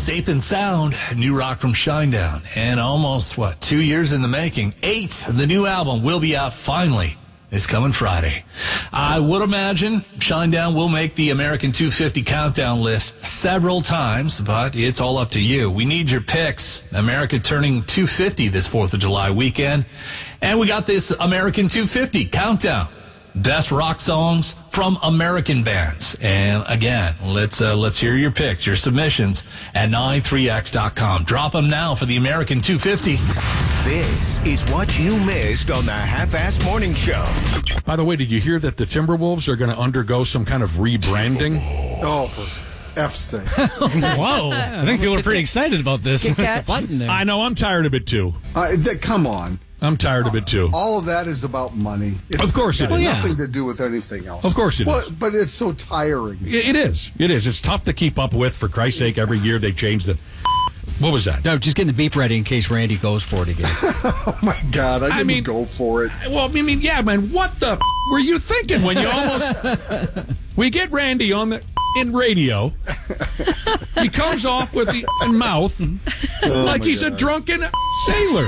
Safe and Sound, new rock from Shinedown. And almost, 2 years in the making. 8, the new album will be out finally. It's coming Friday. I would imagine Shinedown will make the American 250 countdown list several times, but it's all up to you. We need your picks. America turning 250 this 4th of July weekend. And we got this American 250 countdown. Best rock songs from American bands. And again, let's hear your picks, your submissions at 93x.com. Drop them now for the American 250. This is what you missed on the Half-Assed Morning Show. By the way, did you hear that the Timberwolves are going to undergo some kind of rebranding? Oh, for F's sake. Whoa. I think people are pretty excited about this. I know, I'm tired of it too. Come on. I'm tired of it too. All of that is about money. Of course it is. Nothing to do with anything else. Of course it is. But it's so tiring. It is. It is. It's tough to keep up with. For Christ's sake, every year they change the... What was that? No, just getting the beep ready in case Randy goes for it again. Oh, my God. I didn't go for it. Well, yeah, man, what the were you thinking when you almost... We get Randy in radio. He comes off with the mouth like he's a drunken sailor.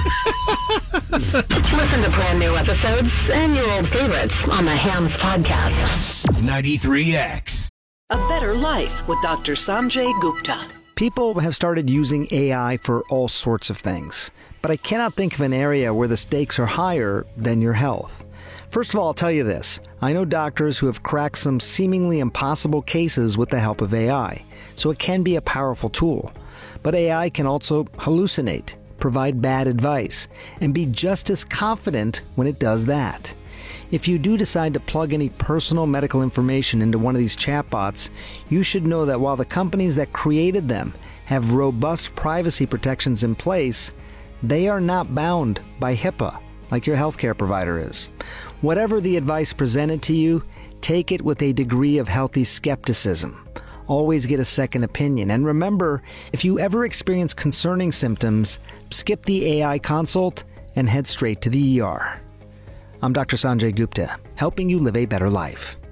Listen to brand new episodes and your old favorites on the Hams Podcast. 93X. A Better Life with Dr. Sanjay Gupta. People have started using AI for all sorts of things, but I cannot think of an area where the stakes are higher than your health. First of all, I'll tell you this. I know doctors who have cracked some seemingly impossible cases with the help of AI, so it can be a powerful tool. But AI can also hallucinate, provide bad advice, and be just as confident when it does that. If you do decide to plug any personal medical information into one of these chatbots, you should know that while the companies that created them have robust privacy protections in place, they are not bound by HIPAA like your healthcare provider is. Whatever the advice presented to you, take it with a degree of healthy skepticism. Always get a second opinion. And remember, if you ever experience concerning symptoms, skip the AI consult and head straight to the ER. I'm Dr. Sanjay Gupta, helping you live a better life.